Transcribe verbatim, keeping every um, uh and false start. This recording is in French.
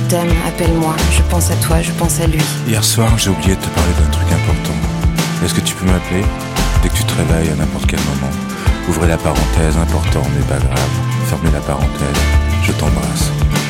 t'aime, appelle-moi. Je pense à toi, je pense à lui. Hier soir, j'ai oublié de te parler d'un truc important. Est-ce que tu peux m'appeler dès que tu te réveilles à n'importe quel moment? Ouvrez la parenthèse, important mais pas grave. Fermez la parenthèse, je t'embrasse.